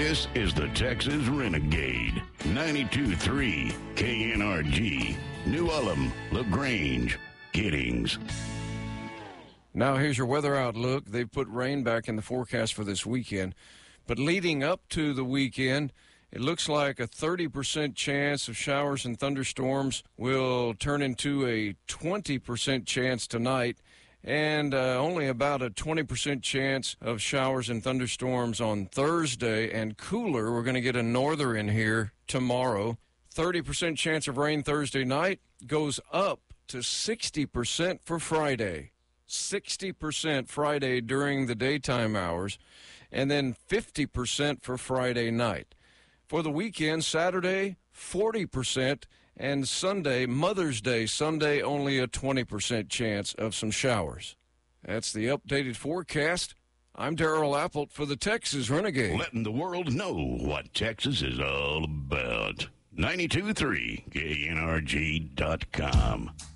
This is the Texas Renegade. 92.3 KNRG. New Ulm, LaGrange, Giddings. Now here's your weather outlook. They've put rain back in the forecast for this weekend. But leading up to the weekend, it looks like a 30% chance of showers and thunderstorms will turn into a 20% chance tonight, and only about a 20% chance of showers and thunderstorms on Thursday, and cooler. We're going to get a norther in here tomorrow. 30% chance of rain Thursday night goes up to 60% for Friday. 60% Friday during the daytime hours, and then 50% for Friday night. For the weekend, Saturday, 40%, and Sunday, Mother's Day, Sunday, only a 20% chance of some showers. That's the updated forecast. I'm Darrell Appelt for the Texas Renegade. Letting the world know what Texas is all about. 92.3 KNRG.com.